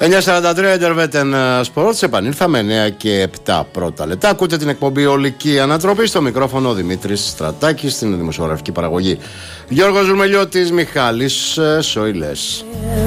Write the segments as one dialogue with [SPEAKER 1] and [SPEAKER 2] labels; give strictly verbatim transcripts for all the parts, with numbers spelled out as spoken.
[SPEAKER 1] εννιά σαράντα τρία Interveten Sports. Επανήλθαμε εννιά και επτά πρώτα λεπτά. Ακούτε την εκπομπή Ολική Ανατροπή. Στο μικρόφωνο ο Δημήτρης Στρατάκης. Στην δημοσιογραφική παραγωγή Γιώργος Ζουρμελιώτης, Μιχάλης Σοηλές.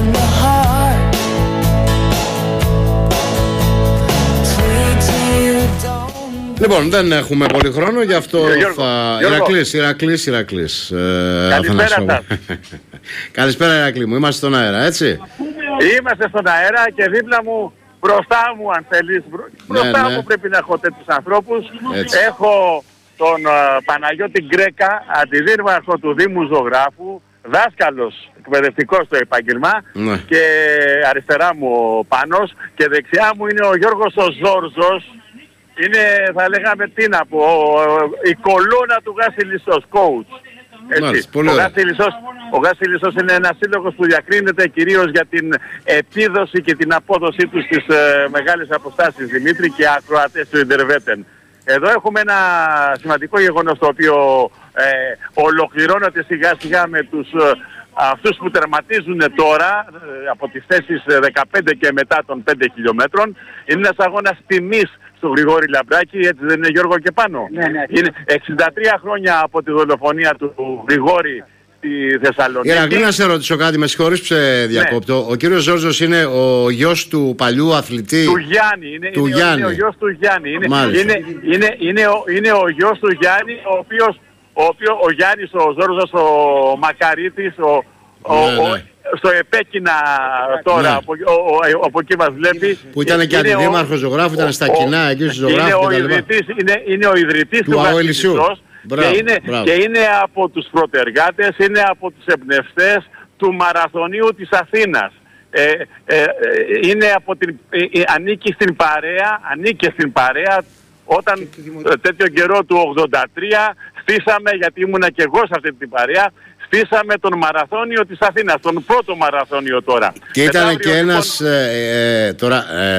[SPEAKER 1] Λοιπόν, δεν έχουμε πολύ χρόνο, γι' αυτό Γιώργο, θα... Γιώργο. Ηρακλής, Ηρακλής, Ηρακλής. Ε,
[SPEAKER 2] Καλησπέρα σας.
[SPEAKER 1] Καλησπέρα Ηρακλή μου, είμαστε στον αέρα, έτσι.
[SPEAKER 2] Είμαστε στον αέρα και δίπλα μου, μπροστά μου αν θέλεις, μπροστά ναι, ναι. μου πρέπει να έχω τέτοιους ανθρώπους. Έτσι. Έχω τον uh, Παναγιώτη Γκρέκα, αντιδήμαρχο του Δήμου Ζωγράφου, δάσκαλος εκπαιδευτικός στο επάγγελμα, ναι. και αριστερά μου ο Πάνος και δεξιά μου είναι ο Γιώργος ο Ζόρζος. Είναι, θα λέγαμε, τι να πω, η κολόνα του Γάση Λισσός, coach.
[SPEAKER 1] Μάλιστα,
[SPEAKER 2] ο Γάση Λισσός, ο Γάση Λισσός είναι ένας σύλλογος που διακρίνεται κυρίως για την επίδοση και την απόδοσή του στις ε, μεγάλες αποστάσεις, Δημήτρη, και ακροατές του Interveten. Εδώ έχουμε ένα σημαντικό γεγονός το οποίο ε, ολοκληρώνεται σιγά σιγά με τους ε, αυτούς που τερματίζουν τώρα ε, από τις θέσεις δεκαπέντε και μετά των πέντε χιλιόμετρων. Είναι ένας αγώνας τιμής στο Γρηγόρη Λαμπράκη, έτσι δεν είναι, Γιώργο, και πάνω?
[SPEAKER 3] Ναι, ναι.
[SPEAKER 2] Είναι εξήντα τρία χρόνια από τη δολοφονία του Γρηγόρη στη Θεσσαλονίκη.
[SPEAKER 1] Ηρακλή, να σε ρωτήσω κάτι, με συγχωρείς που σε διακόπτω. Ναι. Ο κύριος Ζόρζος είναι ο γιος του παλιού αθλητή.
[SPEAKER 2] Του Γιάννη. Είναι,
[SPEAKER 1] του
[SPEAKER 2] είναι,
[SPEAKER 1] Γιάννη.
[SPEAKER 2] είναι ο γιος του Γιάννη. Είναι, είναι, είναι, είναι, ο, είναι ο γιος του Γιάννη, ο οποίος ο, οποίο, ο Γιάννης, ο Ζόρζος, ο Μακαρίτης, ο, ναι, ο, ναι. στο επέκεινα τώρα, ναι. από, ο, ο, από εκεί μας βλέπει.
[SPEAKER 1] Που ήταν και αντιδήμαρχος ζωγράφου, ήταν στα κοινά εκεί στους ζωγράφους.
[SPEAKER 2] Είναι, ο ιδρυτής, είναι, είναι ο ιδρυτής του, του Γασιλισσός και, είναι, και είναι από τους πρωτεργάτες, είναι από τους εμπνευστές του μαραθωνίου της Αθήνας. Ε, ε, ε, είναι από την, ε, ε, ανήκει στην παρέα, ανήκε στην παρέα όταν ε, τέτοιο καιρό του ογδόντα τρία στήσαμε, γιατί ήμουνα και εγώ σε αυτή την παρέα, στήσαμε τον μαραθώνιο της Αθήνας, τον πρώτο μαραθώνιο τώρα.
[SPEAKER 1] Και ήταν και ένας, λοιπόν, ε, ε, τώρα, ε,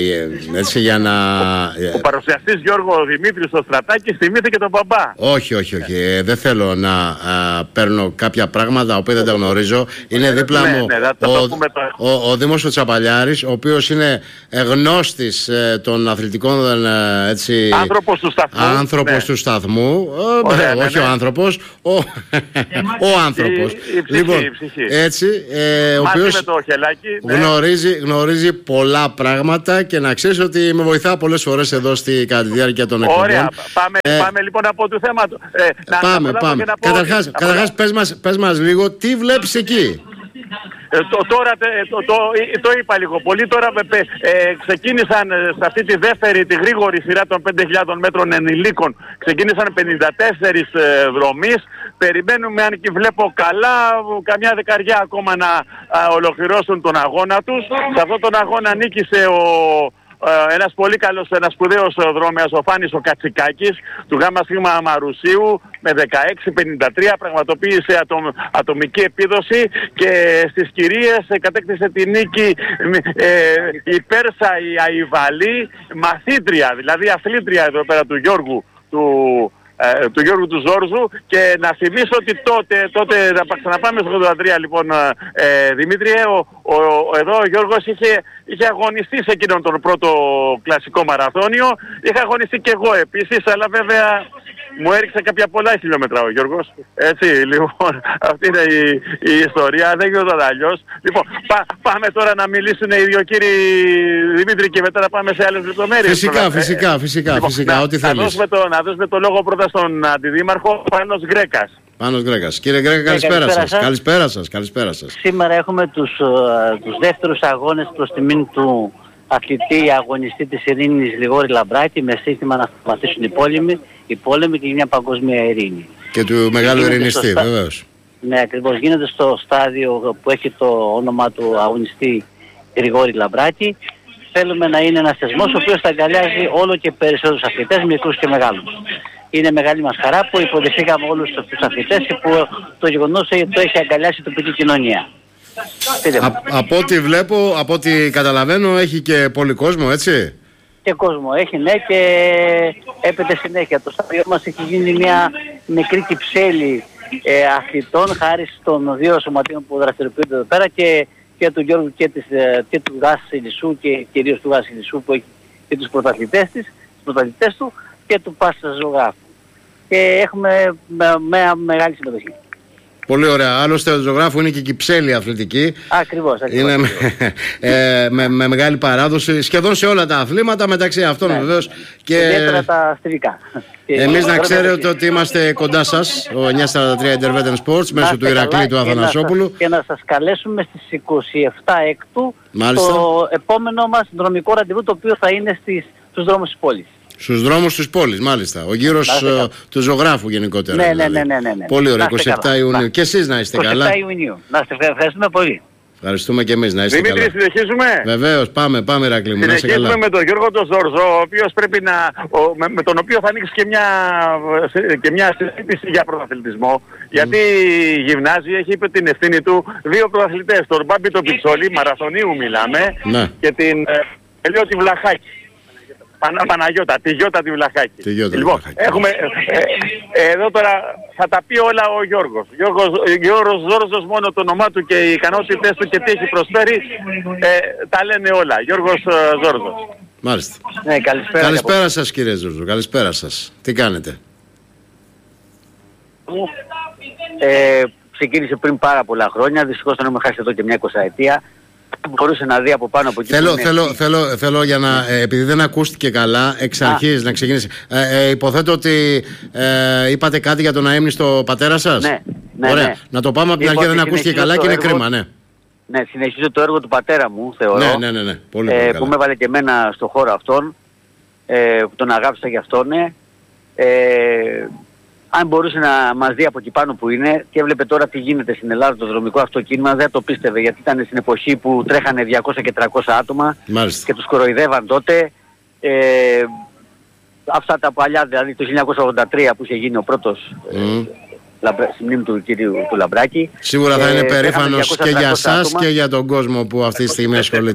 [SPEAKER 1] ε, έτσι για να...
[SPEAKER 2] Ο, ο παρουσιαστής Γιώργο Δημήτρης ο Στρατάκης θυμήθηκε τον μπαμπά.
[SPEAKER 1] Όχι, όχι, όχι. Ε, δεν θέλω να α, παίρνω κάποια πράγματα, οποία δεν τα γνωρίζω. Είναι δίπλα
[SPEAKER 2] ναι,
[SPEAKER 1] μου
[SPEAKER 2] ναι,
[SPEAKER 1] ο, ο, ο, ο Δήμος ο Τσαπαλιάρης, ο οποίος είναι γνώστης ε, των αθλητικών, ε, έτσι...
[SPEAKER 2] Άνθρωπος του σταθμού.
[SPEAKER 1] Άνθρωπος ναι. του σταθμού.
[SPEAKER 2] Ωραία,
[SPEAKER 1] ε,
[SPEAKER 2] ναι,
[SPEAKER 1] όχι
[SPEAKER 2] ναι.
[SPEAKER 1] ο άνθρωπος, ο... ο άνθρωπος.
[SPEAKER 2] Η, η ψυχή,
[SPEAKER 1] λοιπόν,
[SPEAKER 2] η ψυχή.
[SPEAKER 1] έτσι, ε, ο οποίος
[SPEAKER 2] με το χελάκι, ναι.
[SPEAKER 1] γνωρίζει, γνωρίζει πολλά πράγματα και να ξέρεις ότι με βοηθά πολλές φορές εδώ στη, κατά τη διάρκεια των εκπομπών.
[SPEAKER 2] Ωραία, πάμε, ε, πάμε λοιπόν από το θέμα του. Ε, να,
[SPEAKER 1] πάμε,
[SPEAKER 2] να
[SPEAKER 1] πάμε.
[SPEAKER 2] Να
[SPEAKER 1] καταρχάς,
[SPEAKER 2] πω,
[SPEAKER 1] καταρχάς πες, μας, πες μας λίγο τι βλέπεις εκεί.
[SPEAKER 2] Ε, το, τώρα το, το, το, το είπα λίγο πολύ. Τώρα ε, ξεκίνησαν σε αυτή τη δεύτερη, τη γρήγορη σειρά των πέντε χιλιάδων μέτρων ενηλίκων. Ξεκίνησαν πενήντα τέσσερις ε, δρομείς. Περιμένουμε, αν και βλέπω καλά, καμιά δεκαριά ακόμα να α, ολοκληρώσουν τον αγώνα τους. Σε αυτόν τον αγώνα νίκησε ο... Uh, ένας πολύ καλός, ένας σπουδαίος δρόμεας, ο Φάνης ο Κατσικάκης, του γάμα σίγμα Μαρουσίου, με δεκαέξι πενήντα τρία πραγματοποίησε ατομ, ατομική επίδοση και στις κυρίες ε, κατέκτησε τη νίκη ε, η Πέρσα η Αϊβαλή, μαθήτρια, δηλαδή αθλήτρια εδώ πέρα του Γιώργου του... Ε, του Γιώργου του Ζόρζου. Και να θυμίσω ότι τότε, τότε να ξαναπάμε στο ογδόντα τρία λοιπόν, ε, Δημήτριε, ο, ο, ο, εδώ ο Γιώργος είχε, είχε αγωνιστεί σε εκείνον τον πρώτο κλασικό μαραθώνιο. Είχα αγωνιστεί και εγώ επίσης, αλλά βέβαια μου έριξε κάποια πολλά χιλιόμετρα ο Γιώργος. Έτσι, λοιπόν, αυτή είναι η, η ιστορία, δεν γινόταν αλλιώς. Λοιπόν, πά, πάμε τώρα να μιλήσουν οι δύο κύριοι, Δημήτρη, και μετά να πάμε σε άλλες λεπτομέρειες.
[SPEAKER 1] Φυσικά, τώρα. φυσικά, φυσικά, λοιπόν, φυσικά, να, ό,τι
[SPEAKER 2] να
[SPEAKER 1] θέλεις.
[SPEAKER 2] Δώσουμε το, να δώσουμε το λόγο πρώτα στον αντιδήμαρχο, Πάνος Γκρέκας.
[SPEAKER 1] Πάνος Γκρέκας. Κύριε Γκρέκα, καλησπέρα σας. σας. Καλησπέρα σας. Καλησπέρα σας.
[SPEAKER 3] Σήμερα έχουμε τους, uh, τους δεύτερους αγώνες προς τιμήν του αθλητή αγωνιστή της ειρήνης Γρηγόρη Λαμπράκη, με σύνθημα να σταματήσουν οι πόλεμοι, οι πόλεμοι και μια παγκόσμια ειρήνη.
[SPEAKER 1] Και του μεγάλου ειρηνιστή, στα... βεβαίως.
[SPEAKER 3] Ναι, ακριβώς. Γίνεται στο στάδιο που έχει το όνομα του αγωνιστή Γρηγόρη Λαμπράκη. Θέλουμε να είναι ένας θεσμός ο οποίος θα αγκαλιάζει όλο και περισσότερους αθλητές, μικρούς και μεγάλους. Είναι μεγάλη μας χαρά που υποδεχθήκαμε όλους τους αθλητές και που το γεγονός το έχει αγκαλιάσει η τοπική κοινωνία.
[SPEAKER 1] Α, από ό,τι βλέπω, από ό,τι καταλαβαίνω, έχει και πολύ κόσμο, έτσι.
[SPEAKER 3] Και κόσμο έχει, ναι, και έπεται συνέχεια. Το στάδιο μας έχει γίνει μια μικρή κυψέλη ε, αθλητών χάρη των δύο σωματείων που δραστηριοποιούνται εδώ πέρα και και του Γιώργου και, της, και του Γάσης Ηλισσού και κυρίως του Γάσης Ηλισσού που έχει και τους πρωταθλητές, της, τους πρωταθλητές του και του Πάστα Ζωγράφου. Και έχουμε με, με, μεγάλη συμμετοχή.
[SPEAKER 1] Πολύ ωραία. Άλλωστε, ο Ζωγράφου είναι και Κυψέλη αθλητική.
[SPEAKER 3] Ακριβώς. ακριβώς
[SPEAKER 1] είναι με, ε, με, με μεγάλη παράδοση σχεδόν σε όλα τα αθλήματα, μεταξύ αυτών
[SPEAKER 3] ναι,
[SPEAKER 1] βεβαίως.
[SPEAKER 3] Ναι, ναι.
[SPEAKER 1] Και
[SPEAKER 3] ιδιαίτερα τα αστρικά.
[SPEAKER 1] Εμείς να ξέρετε ότι είμαστε κοντά σας, ο εννιακόσια σαράντα τρία Intervetten Sports, μέσω του Ηρακλή του Αθανασόπουλου.
[SPEAKER 3] Και να σας καλέσουμε στις είκοσι επτά Έκτου
[SPEAKER 1] Μάλιστα.
[SPEAKER 3] το επόμενο μας δρομικό ραντεβού, το οποίο θα είναι στις, στους δρόμους της πόλης.
[SPEAKER 1] Στους δρόμους της πόλης, μάλιστα. Ο γύρος uh, του Ζωγράφου γενικότερα.
[SPEAKER 3] Ναι,
[SPEAKER 1] δηλαδή.
[SPEAKER 3] ναι, ναι, ναι, ναι.
[SPEAKER 1] Πολύ ωραία, είκοσι επτά Ιουνίου. Να. Και εσείς να είστε
[SPEAKER 3] είκοσι επτά
[SPEAKER 1] καλά.
[SPEAKER 3] Ιουνίου. Να είστε, ευχαριστούμε πολύ.
[SPEAKER 1] Ευχαριστούμε και εμείς, να είστε
[SPEAKER 2] Δημήτρη,
[SPEAKER 1] καλά.
[SPEAKER 2] συνεχίζουμε.
[SPEAKER 1] Βεβαίως, πάμε, πάμε Ηρακλή μου, να είστε καλά.
[SPEAKER 2] Συνεχίζουμε με τον Γιώργο τον Ζόρζο, ο οποίος πρέπει να, ο, με, με τον οποίο θα ανοίξει και μια, και μια συζήτηση για πρωταθλητισμό. Mm. Γιατί η Γυμνάζη έχει υπό την ευθύνη του δύο πρωταθλητές, τον Μπάμπη τον Πιτσόλη, μαραθωνίου μιλάμε,
[SPEAKER 1] ναι.
[SPEAKER 2] και την Ελιώτη Βλαχάκη. Πανα, Παναγιώτα, τη Γιώτα τη Βλαχάκη.
[SPEAKER 1] Τη Γιώτα,
[SPEAKER 2] λοιπόν,
[SPEAKER 1] Βλαχάκη.
[SPEAKER 2] έχουμε, ε, ε, εδώ τώρα θα τα πει όλα ο Γιώργος. Γιώργος, Γιώργος Ζόρζος, μόνο το όνομά του και οι ικανότητες του και τι έχει προσφέρει, ε, τα λένε όλα. Γιώργος ε, Ζόρζος.
[SPEAKER 1] Μάλιστα.
[SPEAKER 3] Ναι, καλησπέρα.
[SPEAKER 1] Καλησπέρα σας κύριε Ζόρζο, καλησπέρα σας. Τι κάνετε?
[SPEAKER 3] Ε, ξεκίνησε πριν πάρα πολλά χρόνια, δυστυχώς τον έχουμε χάσει εδώ και μια εικοσαετία. Μπορούσε να δει από πάνω από εκεί.
[SPEAKER 1] Θέλω, θέλω, θέλω, θέλω για να, ε, επειδή δεν ακούστηκε καλά εξ αρχής να ξεκινήσει. Ε, ε, υποθέτω ότι ε, είπατε κάτι για τον αείμνηστο πατέρα σας.
[SPEAKER 3] Ναι, ναι,
[SPEAKER 1] ωραία.
[SPEAKER 3] Ναι.
[SPEAKER 1] Να το πάμε από την αρχή, δεν ακούστηκε καλά και είναι έργο... κρίμα, ναι.
[SPEAKER 3] Ναι, συνεχίζω το έργο του πατέρα μου, θεωρώ.
[SPEAKER 1] Ναι, ναι, ναι, ναι. Πολύ,
[SPEAKER 3] ε,
[SPEAKER 1] πολύ
[SPEAKER 3] που
[SPEAKER 1] καλά.
[SPEAKER 3] με έβαλε και εμένα στον χώρο αυτόν, ε, που τον αγάπησα γι' αυτόν. Ναι. Ε, αν μπορούσε να μας δει από εκεί πάνω που είναι και έβλεπε τώρα τι γίνεται στην Ελλάδα το δρομικό αυτοκίνημα, δεν το πίστευε, γιατί ήταν στην εποχή που τρέχανε διακόσια και τριακόσια άτομα. Μάλιστα. Και τους κοροϊδεύαν τότε. Ε, αυτά τα παλιά, δηλαδή το χίλια εννιακόσια ογδόντα τρία που είχε γίνει ο πρώτος mm. ε, στη μνήμη του κυρίου του Λαμπράκη.
[SPEAKER 1] Σίγουρα θα είναι
[SPEAKER 3] ε,
[SPEAKER 1] περήφανος και για σας και για τον κόσμο που αυτή τη στιγμή ασχολείται.